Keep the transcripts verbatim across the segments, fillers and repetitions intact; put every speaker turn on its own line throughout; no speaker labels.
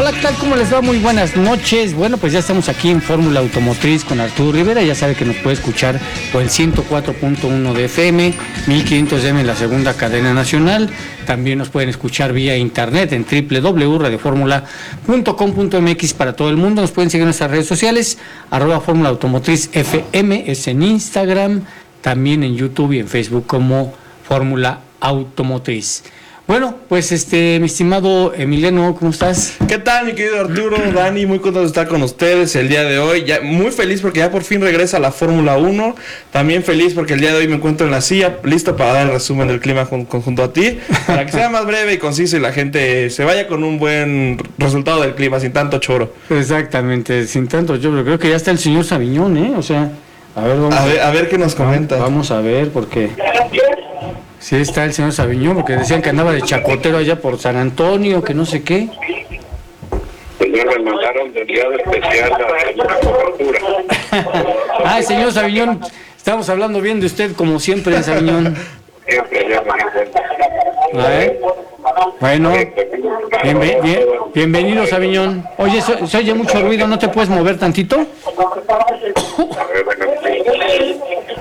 Hola, ¿qué tal? ¿Cómo les va? Muy buenas noches. Bueno, pues ya estamos aquí en Fórmula Automotriz con Arturo Rivera. Ya sabe que nos puede escuchar por el ciento cuatro punto uno de F M, mil quinientos M en la segunda cadena nacional. También nos pueden escuchar vía internet en doble u doble u doble u punto radio fórmula punto com punto m x para todo el mundo. Nos pueden seguir en nuestras redes sociales, arroba Fórmula Automotriz F M, es en Instagram, también en YouTube y en Facebook como Fórmula Automotriz. Bueno, pues este, mi estimado Emiliano, ¿cómo estás?
¿Qué tal, mi querido Arturo, Dani? Muy contento de estar con ustedes el día de hoy. Ya muy feliz porque ya por fin regresa la Fórmula uno. También feliz porque el día de hoy me encuentro en la silla, listo para dar el resumen del clima jun- junto a ti, para que sea más breve y conciso y la gente se vaya con un buen resultado del clima, sin tanto choro.
Exactamente, sin tanto yo creo que ya está el señor Saviñón, ¿eh? O sea, a ver, vamos
A ver, a ver qué nos comenta.
Vamos a ver, porque sí está el señor Saviñón, porque decían que andaba de chacotero allá por San Antonio, que no sé qué.
Señor, me mandaron de enviado especial a una cobertura.
Ay, señor Saviñón, estamos hablando bien de usted, como siempre, Saviñón.
Siempre ya me dicen.
A ver. Bueno, bienve- bien- bienvenido, Saviñón. Oye, se, se oye mucho ruido, ¿no te puedes mover tantito?
A ver, bueno, sí.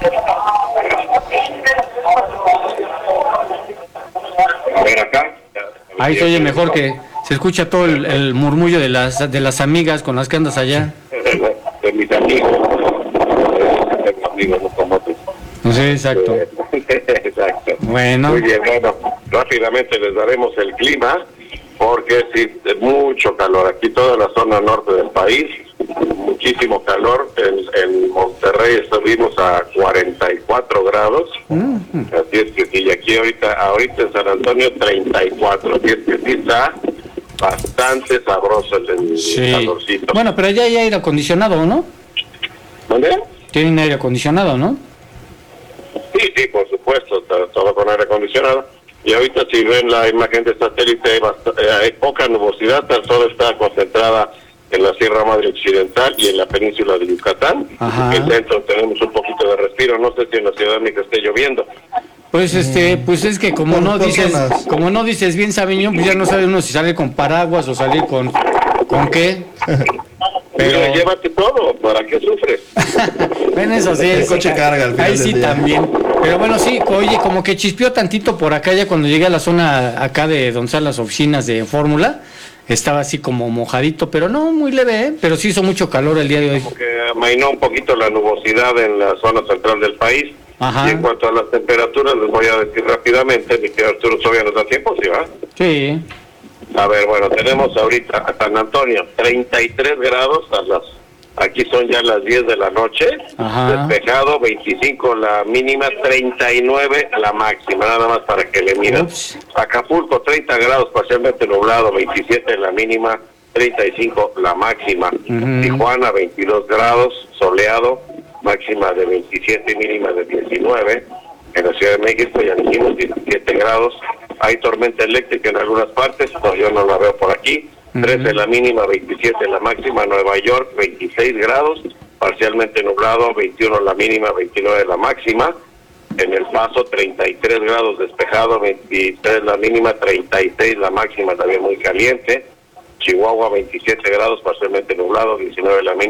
A ver, acá.
Ahí se oye mejor, que se escucha todo el, el murmullo de las de las amigas con las que andas allá.
De mis amigos. De mis amigos, no como tú.
No sé, exacto.
Exacto.
Bueno.
Muy bien, bueno, rápidamente les daremos el clima, porque sí, mucho calor. Aquí toda la zona norte del país, muchísimo calor. En, en Monterrey subimos a cuarenta y cuatro grados.
Mm.
Así es que sí, y aquí ahorita, ahorita en San Antonio treinta y cuatro. Así es que sí está bastante sabroso el, el
Sí.
calorcito.
Bueno, pero allá hay aire acondicionado, ¿no?
¿Dónde?
Tienen aire acondicionado, ¿no?
Sí, sí, por supuesto, to- todo con aire acondicionado. Y ahorita si ven la imagen de satélite, hay, bast- eh, hay poca nubosidad, tan solo está concentrada en la Sierra Madre Occidental y en la península de Yucatán.
Ajá.
En dentro tenemos un poquito de respiro, no sé si en la Ciudad de México esté lloviendo.
Pues este, pues es que como
Por-
no
por
dices,
zonas.
como no dices bien Saviñón, pues ya no sabe uno si salir con paraguas o salir con con qué.
Pero
Pero
llévate todo, ¿para qué sufres?
ven eso sí,
El
sí,
coche
ca-
carga al final
ahí
del
sí
día.
también. Pero bueno, sí, oye, como que chispeó tantito por acá ya cuando llegué a la zona acá de donde están las oficinas de Fórmula, estaba así como mojadito, pero no muy leve, ¿eh? Pero sí hizo mucho calor el día de hoy.
Que amainó un poquito la nubosidad en la zona central del país.
Ajá.
Y en cuanto a las temperaturas, les voy a decir rápidamente, mi querido Arturo, todavía nos da tiempo, ¿sí va?
Sí.
A ver, bueno, tenemos ahorita a San Antonio, treinta y tres grados, a las, aquí son ya las diez de la noche,
Ajá.
despejado, veinticinco la mínima, treinta y nueve la máxima, nada más para que le miren.
Ups.
Acapulco, treinta grados, parcialmente nublado, veintisiete la mínima, treinta y cinco la máxima.
Ujú.
Tijuana, veintidós grados, soleado, máxima de veintisiete, mínima de diecinueve. En la Ciudad de México ya dijimos diecisiete grados. Hay tormenta eléctrica en algunas partes, no, yo no la veo por aquí.
Ujú.
trece la mínima, veintisiete la máxima. Nueva York, veintiséis grados, parcialmente nublado, veintiuno la mínima, veintinueve la máxima. En El Paso, treinta y tres grados despejado, veintitrés la mínima, treinta y seis la máxima, también muy caliente. Chihuahua, veintisiete grados, parcialmente nublado, diecinueve la mínima.